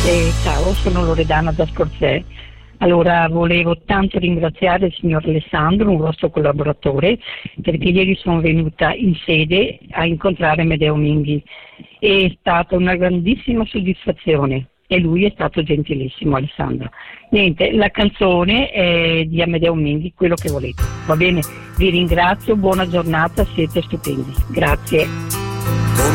Ciao, sono Loredana da Scorzè. Allora, volevo tanto ringraziare il signor Alessandro, un vostro collaboratore, perché ieri sono venuta in sede a incontrare Amedeo Minghi. È stata una grandissima soddisfazione e lui è stato gentilissimo, Alessandro. Niente, la canzone è di Amedeo Minghi, quello che volete. Va bene? Vi ringrazio, buona giornata, siete stupendi. Grazie.